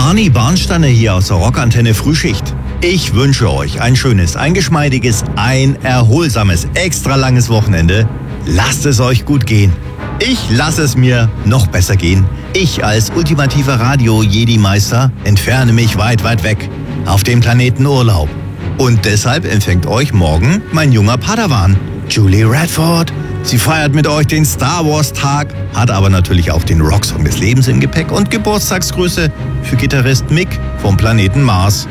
Arnie Barnsteiner hier aus der Rockantenne Frühschicht. Ich wünsche euch ein schönes, ein geschmeidiges, ein erholsames, extra langes Wochenende. Lasst es euch gut gehen. Ich lasse es mir noch besser gehen. Ich als ultimativer Radio-Jedi-Meister entferne mich weit, weit weg auf dem Planeten Urlaub. Und deshalb empfängt euch morgen mein junger Padawan, Julie Radford. Sie feiert mit euch den Star Wars Tag, hat aber natürlich auch den Rocksong des Lebens im Gepäck und Geburtstagsgrüße für Gitarrist Mick vom Planeten Mars.